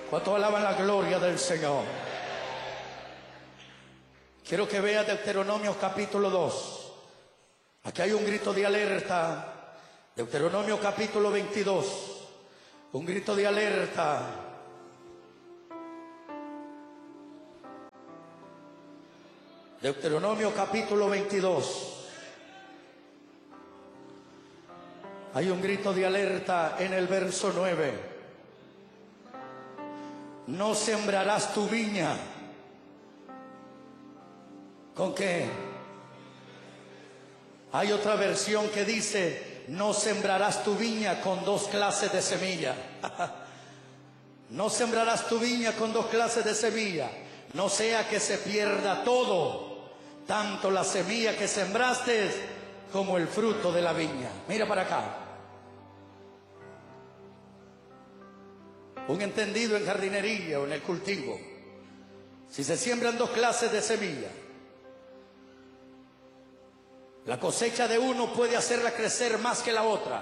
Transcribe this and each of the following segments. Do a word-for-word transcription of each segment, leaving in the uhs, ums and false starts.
¿Cuántos alaban la gloria del Señor? Quiero que vea Deuteronomio capítulo dos. Aquí hay un grito de alerta. Deuteronomio capítulo veintidós. Un grito de alerta. Deuteronomio capítulo veintidós. Hay un grito de alerta en el verso nueve. No sembrarás tu viña. ¿Con qué? Hay otra versión que dice: no sembrarás tu viña con dos clases de semilla. No sembrarás tu viña con dos clases de semilla. No sea que se pierda todo, tanto la semilla que sembraste como el fruto de la viña. Mira para acá. Un entendido en jardinería o en el cultivo, si se siembran dos clases de semilla, la cosecha de uno puede hacerla crecer más que la otra,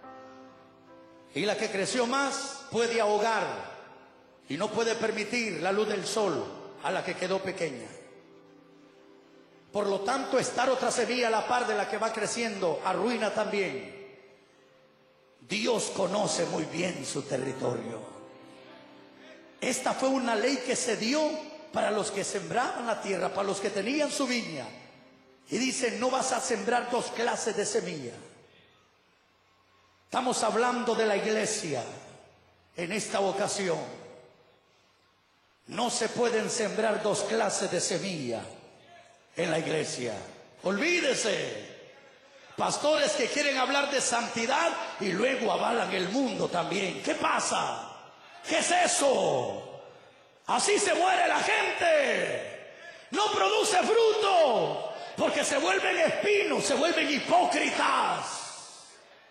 y la que creció más puede ahogar y no puede permitir la luz del sol a la que quedó pequeña. Por lo tanto, estar otra semilla a la par de la que va creciendo arruina también. Dios conoce muy bien su territorio. Esta fue una ley que se dio para los que sembraban la tierra, para los que tenían su viña. Y dice: no vas a sembrar dos clases de semilla. Estamos hablando de la iglesia en esta ocasión. No se pueden sembrar dos clases de semilla en la iglesia. Olvídese. Pastores que quieren hablar de santidad y luego avalan el mundo también. ¿Qué pasa? ¿Qué es eso? Así se muere la gente. No produce fruto porque se vuelven espinos, se vuelven hipócritas.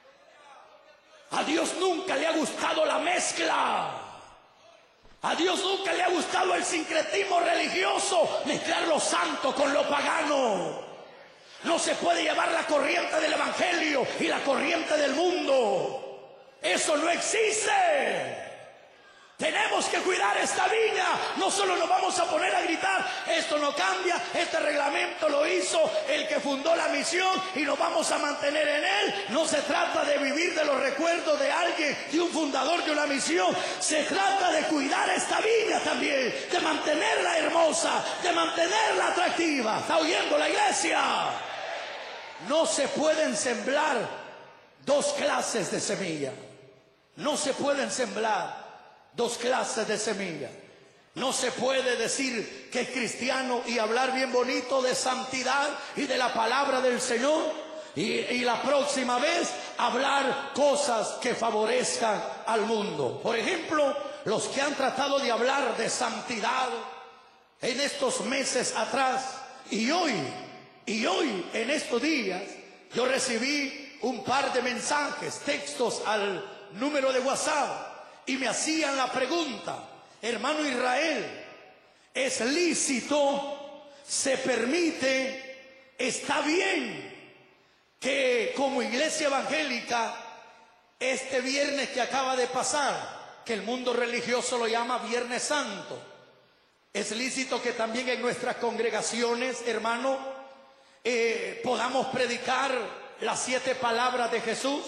A Dios nunca le ha gustado la mezcla. A Dios nunca le ha gustado el sincretismo religioso, mezclar lo santo con lo pagano. No se puede llevar la corriente del evangelio y la corriente del mundo. Eso no existe. Tenemos que cuidar esta viña. No solo nos vamos a poner a gritar: esto no cambia, este reglamento lo hizo el que fundó la misión y nos vamos a mantener en él. No se trata de vivir de los recuerdos de alguien, de un fundador de una misión. Se trata de cuidar esta viña también, de mantenerla hermosa, de mantenerla atractiva. ¿Está oyendo la iglesia? No se pueden sembrar dos clases de semilla. No se pueden sembrar dos clases de semilla. No se puede decir que es cristiano y hablar bien bonito de santidad y de la palabra del Señor, y, y la próxima vez hablar cosas que favorezcan al mundo. Por ejemplo, los que han tratado de hablar de santidad en estos meses atrás, y hoy, y hoy en estos días, yo recibí un par de mensajes, textos al número de WhatsApp, y me hacían la pregunta: hermano Israel, ¿es lícito, se permite, está bien que como iglesia evangélica este viernes que acaba de pasar, que el mundo religioso lo llama Viernes Santo, es lícito que también en nuestras congregaciones, hermano, eh, podamos predicar las siete palabras de Jesús?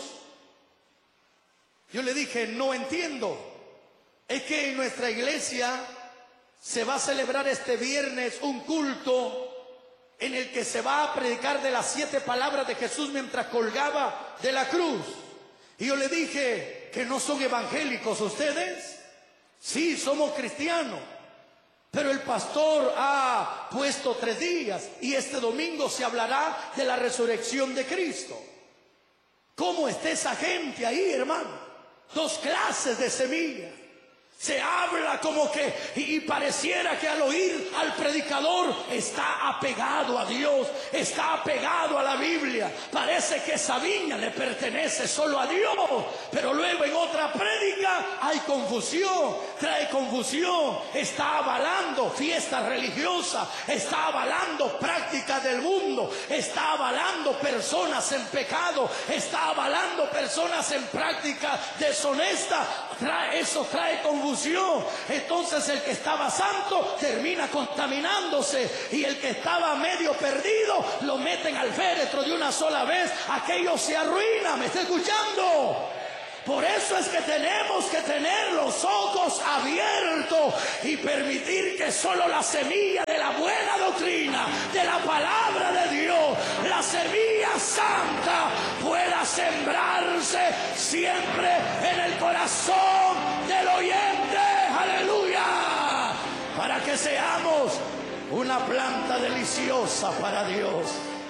Yo le dije: no entiendo. Es que en nuestra iglesia se va a celebrar este viernes un culto en el que se va a predicar de las siete palabras de Jesús mientras colgaba de la cruz. Y yo le dije: ¿que no son evangélicos ustedes? Sí, somos cristianos. Pero el pastor ha puesto tres días y este domingo se hablará de la resurrección de Cristo. ¿Cómo está esa gente ahí, hermano? Dos clases de semilla. Se habla como que, y pareciera que al oír al predicador está apegado a Dios, está apegado a la Biblia. Parece que esa viña le pertenece solo a Dios, pero luego en otra prédica hay confusión, trae confusión, está avalando fiestas religiosas, está avalando prácticas del mundo, está avalando personas en pecado, está avalando personas en práctica deshonesta. Trae, eso trae confusión. confusión. Entonces el que estaba santo termina contaminándose, y el que estaba medio perdido lo meten al féretro de una sola vez. Aquello se arruina. ¿Me está escuchando? Por eso es que tenemos que tener los ojos abiertos y permitir que solo la semilla de la buena doctrina, de la palabra de Dios, la semilla santa, pueda sembrarse siempre en el corazón del oyente. ¡Aleluya! Para que seamos una planta deliciosa para Dios.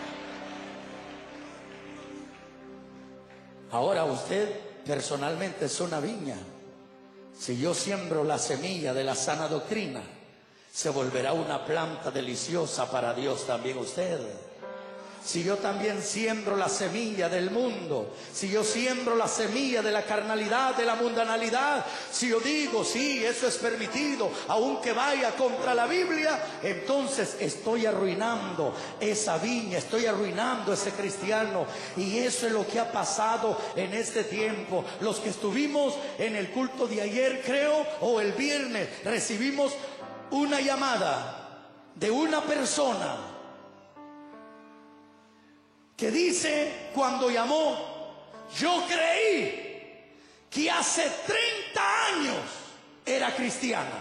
Ahora usted personalmente es una viña. Si yo siembro la semilla de la sana doctrina, se volverá una planta deliciosa para Dios también usted. Si yo también siembro la semilla del mundo, si yo siembro la semilla de la carnalidad, de la mundanalidad, si yo digo, sí, eso es permitido, aunque vaya contra la Biblia, entonces estoy arruinando esa viña, estoy arruinando ese cristiano. Y eso es lo que ha pasado en este tiempo. Los que estuvimos en el culto de ayer, creo, o el viernes, recibimos una llamada de una persona que dice, cuando llamó, yo creí que hace treinta años era cristiana.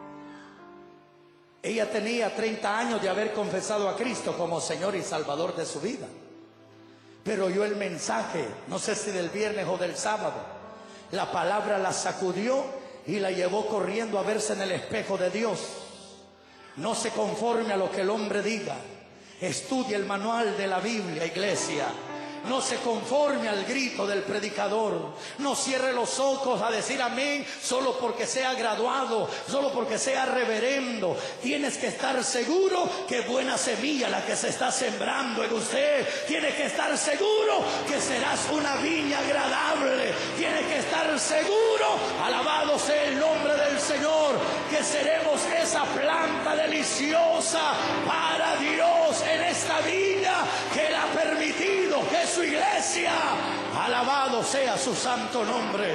Ella tenía treinta años de haber confesado a Cristo como Señor y Salvador de su vida. Pero oyó el mensaje, no sé si del viernes o del sábado. La palabra la sacudió y la llevó corriendo a verse en el espejo de Dios. No se conforme a lo que el hombre diga. Estudie el manual de la Biblia, iglesia. No se conforme al grito del predicador. No cierre los ojos a decir amén solo porque sea graduado, solo porque sea reverendo. Tienes que estar seguro que buena semilla la que se está sembrando en usted. Tienes que estar seguro que serás una viña agradable. Tienes que estar seguro, alabado sea el nombre del Señor, que seremos esa planta deliciosa para Dios en esta viña que Él ha permitido, que su iglesia, alabado sea su santo nombre.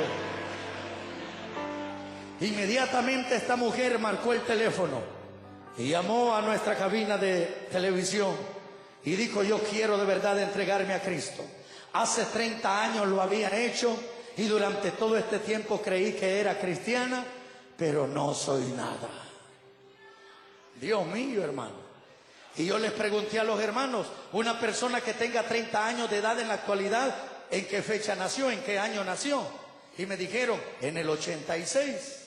Inmediatamente esta mujer marcó el teléfono y llamó a nuestra cabina de televisión y dijo, yo quiero de verdad entregarme a Cristo. Hace treinta años lo había hecho y durante todo este tiempo creí que era cristiana, pero no soy nada. Dios mío, hermano. Y yo les pregunté a los hermanos, una persona que tenga treinta años de edad en la actualidad, ¿en qué fecha nació? ¿En qué año nació? Y me dijeron, en el ochenta y seis.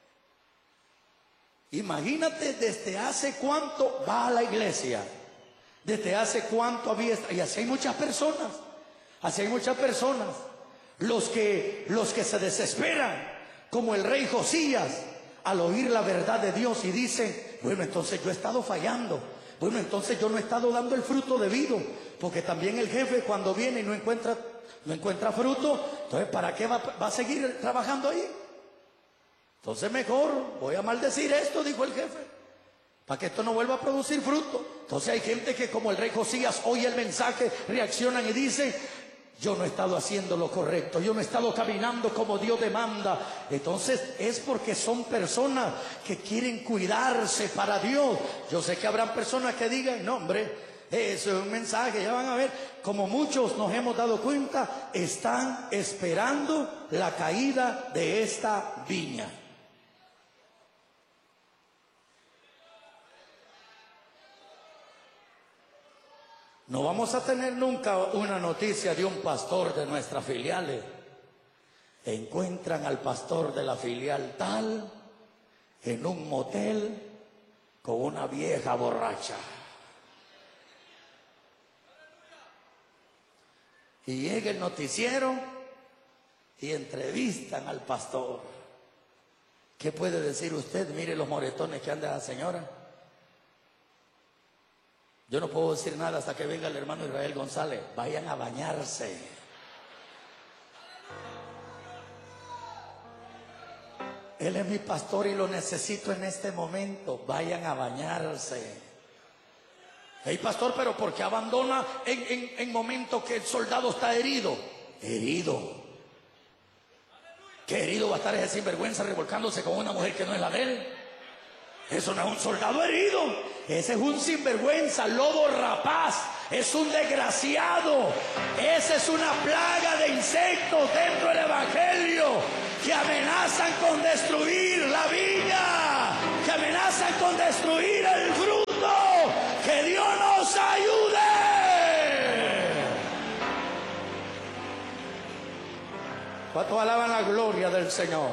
Imagínate desde hace cuánto va a la iglesia. Desde hace cuánto había... Y así hay muchas personas. Así hay muchas personas. Los que, los que se desesperan, como el rey Josías, al oír la verdad de Dios y dicen, bueno, entonces yo he estado fallando. Bueno, entonces yo no he estado dando el fruto debido, porque también el jefe cuando viene y no encuentra, no encuentra fruto, entonces ¿para qué va, va a seguir trabajando ahí? Entonces mejor voy a maldecir esto, dijo el jefe, para que esto no vuelva a producir fruto. Entonces hay gente que como el rey Josías oye el mensaje, reaccionan y dicen, yo no he estado haciendo lo correcto, yo no he estado caminando como Dios demanda. Entonces es porque son personas que quieren cuidarse para Dios. Yo sé que habrán personas que digan, no hombre, eso es un mensaje, ya van a ver. Como muchos nos hemos dado cuenta, están esperando la caída de esta viña. No vamos a tener nunca una noticia de un pastor de nuestras filiales. Encuentran al pastor de la filial tal en un motel con una vieja borracha. Y llega el noticiero y entrevistan al pastor. ¿Qué puede decir usted? Mire los moretones que anda la señora. Yo no puedo decir nada hasta que venga el hermano Israel González. Vayan a bañarse. Él es mi pastor y lo necesito en este momento. Vayan a bañarse. Hey pastor, pero ¿por qué abandona en, en, en momento que el soldado está herido? Herido. Qué herido va a estar ese sinvergüenza revolcándose con una mujer que no es la de él. Eso no es un soldado herido. Ese es un sinvergüenza, lobo rapaz. Es un desgraciado. Esa es una plaga de insectos dentro del evangelio que amenazan con destruir la viña, que amenazan con destruir el fruto. Que Dios nos ayude. ¿Cuántos alaban la gloria del Señor?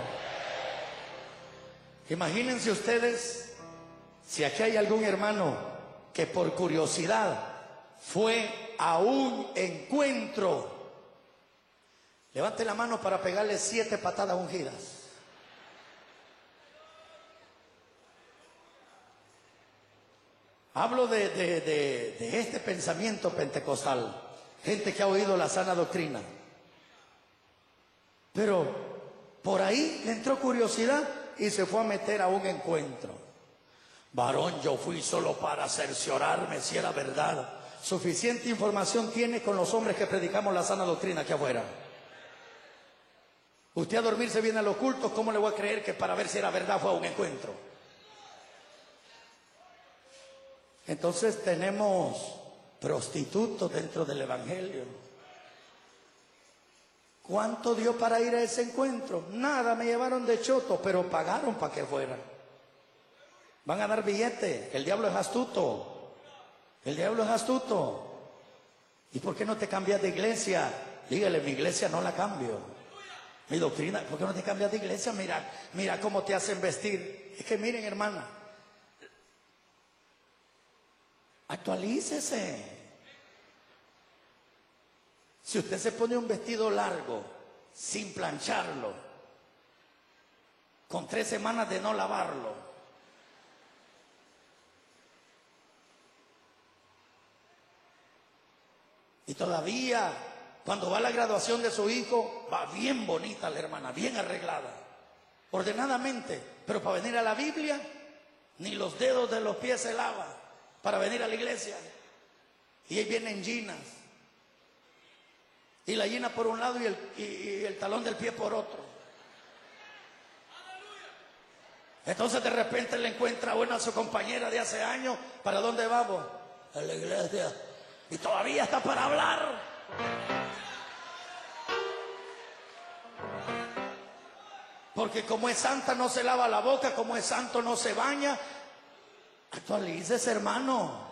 Imagínense ustedes si aquí hay algún hermano que por curiosidad fue a un encuentro. Levante la mano para pegarle siete patadas ungidas. Hablo de, de, de, de este pensamiento pentecostal. Gente que ha oído la sana doctrina. Pero por ahí le entró curiosidad y se fue a meter a un encuentro. Varón, yo fui solo para cerciorarme si era verdad. Suficiente información tiene con los hombres que predicamos la sana doctrina aquí afuera. Usted a dormirse viene a los cultos, ¿cómo le voy a creer que para ver si era verdad fue a un encuentro? Entonces tenemos prostitutos dentro del evangelio. ¿Cuánto dio para ir a ese encuentro? Nada, me llevaron de choto, pero pagaron para que fuera. Van a dar billete. El diablo es astuto. El diablo es astuto. ¿Y por qué no te cambias de iglesia? Dígale, mi iglesia no la cambio. Mi doctrina, ¿por qué no te cambias de iglesia? Mira, mira cómo te hacen vestir. Es que miren, hermana, actualícese. Si usted se pone un vestido largo, sin plancharlo, con tres semanas de no lavarlo, y todavía cuando va a la graduación de su hijo, va bien bonita la hermana, bien arreglada, ordenadamente, pero para venir a la Biblia, ni los dedos de los pies se lava para venir a la iglesia. Y ahí vienen ginas. Y la gina por un lado y el, y, y el talón del pie por otro. Entonces de repente le encuentra una a su compañera de hace años. ¿Para dónde vamos? A la iglesia. Y todavía está para hablar. Porque como es santa no se lava la boca, como es santo no se baña. Actualícese, hermano.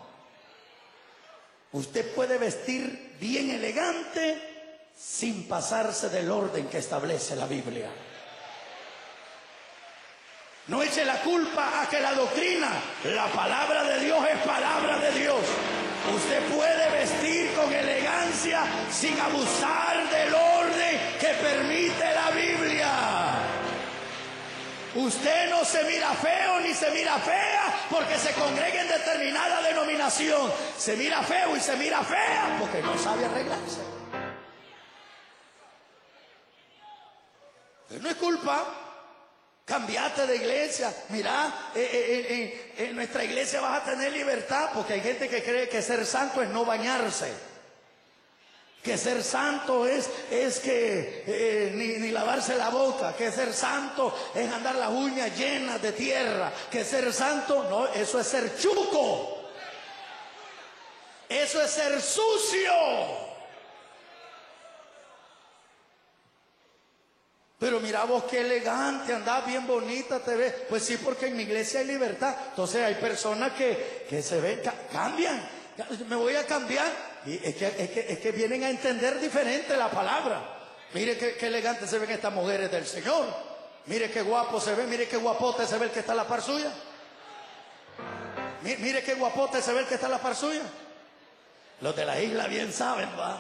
Usted puede vestir bien elegante sin pasarse del orden que establece la Biblia. No eche la culpa a que la doctrina, la palabra de Dios es palabra de Dios. Usted puede vestir con elegancia sin abusar del orden que permite la Biblia. Usted no se mira feo ni se mira fea porque se congrega en determinada denominación. Se mira feo y se mira fea porque no sabe arreglarse. No es culpa. Cambiate de iglesia. Mira, eh, eh, eh, en nuestra iglesia vas a tener libertad, porque hay gente que cree que ser santo es no bañarse. Que ser santo es, es que eh, ni, ni lavarse la boca. Que ser santo es andar las uñas llenas de tierra. Que ser santo, no, eso es ser chuco. Eso es ser sucio. Pero mira vos qué elegante, andás bien bonita, te ves. Pues sí, porque en mi iglesia hay libertad. Entonces hay personas que, que se ven, cambian. Me voy a cambiar. Y es que, es que, es que vienen a entender diferente la palabra. Mire qué, qué elegante se ven estas mujeres del Señor. Mire qué guapo se ve, mire qué guapote se ve el que está a la par suya. Mire, mire qué guapote se ve el que está a la par suya. Los de la isla bien saben, va.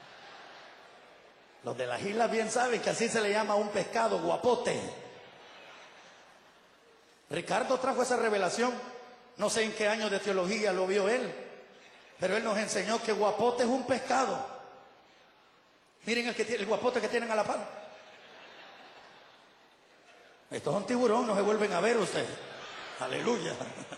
Los de las islas bien saben que así se le llama a un pescado, guapote. Ricardo trajo esa revelación. No sé en qué año de teología lo vio él, pero él nos enseñó que guapote es un pescado. Miren el, que, el guapote que tienen a la par. Esto es un tiburón, no se vuelven a ver ustedes. Aleluya.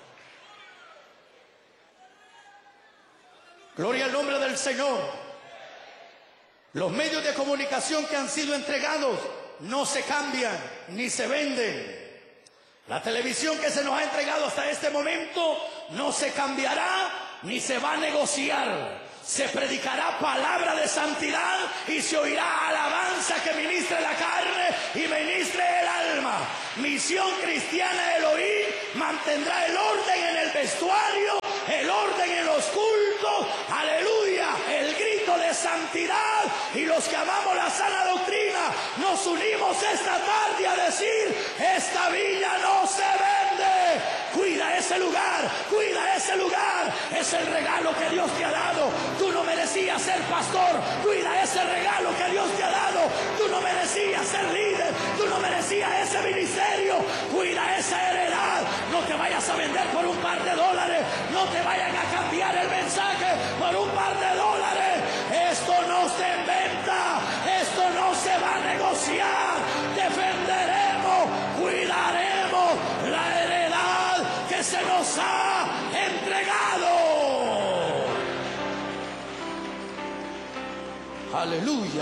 Gloria al nombre del Señor. Los medios de comunicación que han sido entregados no se cambian ni se venden. La televisión que se nos ha entregado hasta este momento no se cambiará ni se va a negociar. Se predicará palabra de santidad y se oirá alabanza que ministre la carne y ministre el alma. Misión Cristiana Elohim mantendrá el orden en el vestuario, el orden en los cultos, aleluya, el grito de santidad. Y los que amamos la sana doctrina nos unimos esta tarde a decir: esta villa no se vende. Cuida ese lugar, cuida ese lugar. Es el regalo que Dios te ha dado. Tú no merecías ser pastor. Cuida ese regalo que Dios te ha dado. Tú no merecías ser líder. Tú no merecías ese ministerio. Cuida esa heredad. No te vayas a vender por un par de dólares. No te vayan a cambiar el mensaje por un par de dólares. Esto no se inventa. Esto no se va a negociar. Defenderemos, cuidaremos la heredad que se nos ha entregado. Aleluya.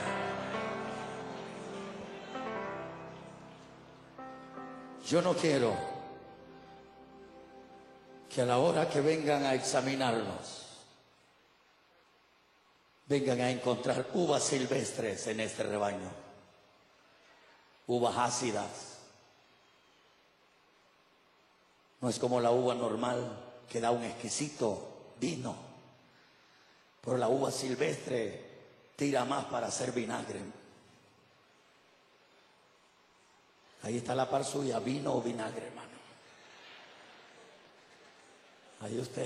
Yo no quiero que a la hora que vengan a examinarnos, vengan a encontrar uvas silvestres en este rebaño, uvas ácidas. No es como la uva normal que da un exquisito vino, pero la uva silvestre tira más para hacer vinagre. Ahí está la par suya, vino o vinagre, hermano. Ahí usted.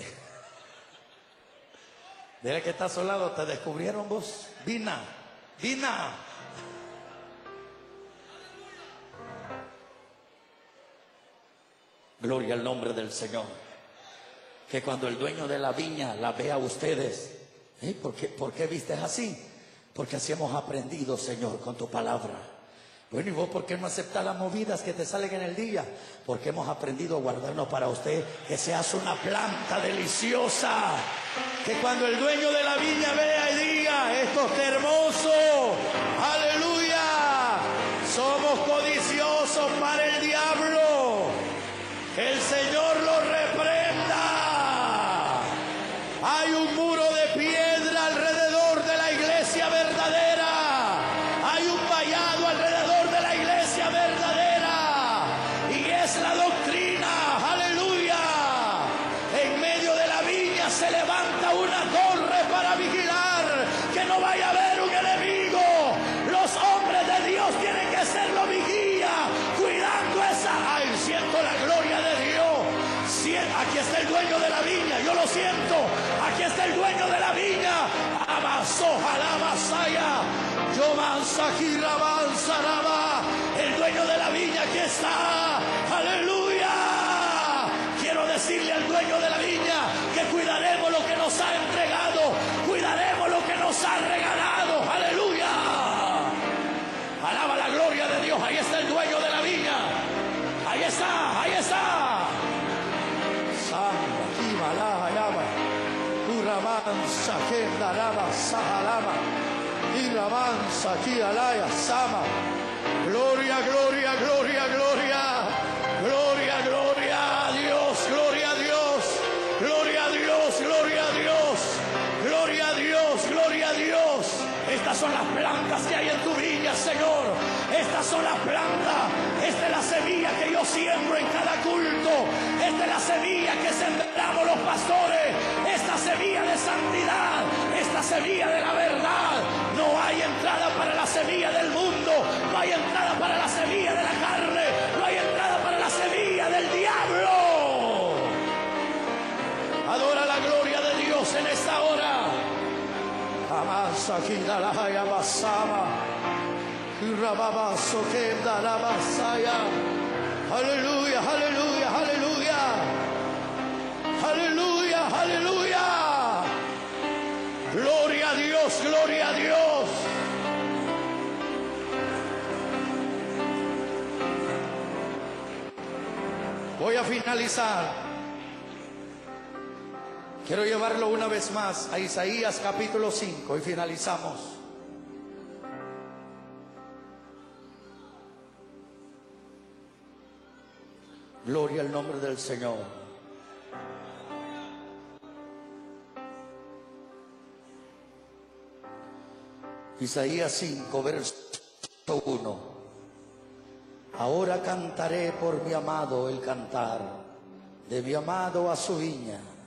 Dile que está a su lado, ¿te descubrieron vos? Vina, vina. Gloria al nombre del Señor. Que cuando el dueño de la viña la vea a ustedes, ¿eh? ¿Por qué, ¿Por qué vistes así? Porque así hemos aprendido, Señor, con tu palabra. Bueno, ¿y vos por qué no aceptas las movidas que te salen en el día? Porque hemos aprendido a guardarnos para usted, que seas una planta deliciosa. Que cuando el dueño de la viña vea y diga: esto es hermoso, aleluya, somos codiciosos para el diablo. El Señor lo reprenda. Hay un muro de piedra alrededor de la iglesia verdadera. Hay un vallado alrededor de la iglesia verdadera. Y es la doctrina, aleluya. En medio de la viña se levanta una torre para vigilar que no vaya a haber un enemigo. Los hombres de Dios tienen que ser la vigía, cuidando esa. Ay, siento la gloria de Dios. Aquí está el dueño de la viña, yo lo siento. Aquí está el dueño de la viña. Abasoja la masaya. Yo mansajira mansaraba. El dueño de la viña, aquí está. Aleluya. Quiero decirle al dueño de la viña que cuidaremos lo que nos ha entregado. Cuidaremos lo que nos ha regalado. Aleluya. Alaba la gloria de Dios. Ahí está el dueño de la viña. Ahí está, ahí está. Uramansa Kendaraba Sahalama Iramansa Kialaya Sama. Gloria, gloria, gloria, gloria. Gloria, gloria a Dios, gloria a Dios, gloria a Dios, gloria a Dios, gloria a Dios, gloria a Dios. Estas son las plantas que hay en tu viña, Señor. Estas son las plantas. Esta es la semilla que yo siembro en cada culto. Esta es la semilla que sembramos los pastores. Esta semilla de santidad. Esta semilla de la verdad. No hay entrada para la semilla del mundo. No hay entrada para la semilla de la carne. No hay entrada para la semilla del diablo. Adora la gloria de Dios en esta hora. Amasa Kidalaya Basama. Rababaso Kendala Basaya. Aleluya, aleluya, aleluya. Aleluya, aleluya. Gloria a Dios, gloria a Dios. Voy a finalizar. Quiero llevarlo una vez más a Isaías capítulo cinco y finalizamos. Gloria al nombre del Señor. Isaías cinco, verso uno. Ahora cantaré por mi amado el cantar, de mi amado a su viña.